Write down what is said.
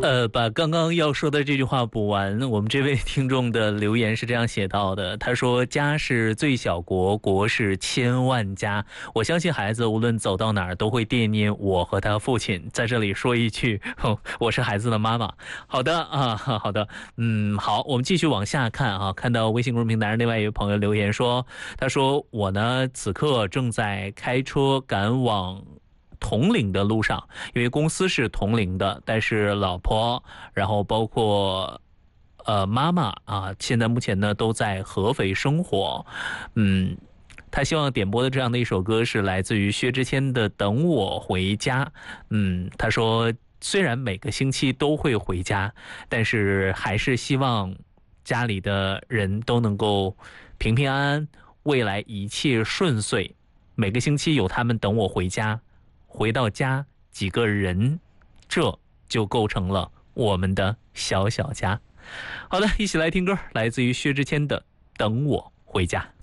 把刚刚要说的这句话补完。我们这位听众的留言是这样写到的，他说：家是最小国，国是千万家。我相信孩子无论走到哪儿都会惦念我和他父亲。在这里说一句，我是孩子的妈妈。好的啊，好的，好，我们继续往下看啊。看到微信公众平台上另外一位朋友留言说，他说我呢此刻正在开车赶往铜陵的路上，因为公司是铜陵的，但是老婆，然后包括妈妈啊，现在目前呢都在合肥生活。他希望点播的这样的一首歌是来自于薛之谦的《等我回家》。他说虽然每个星期都会回家，但是还是希望家里的人都能够平平安安，未来一切顺遂。每个星期有他们等我回家，回到家几个人，这就构成了我们的小小家。好的，一起来听歌，来自于薛之谦的《等我回家》。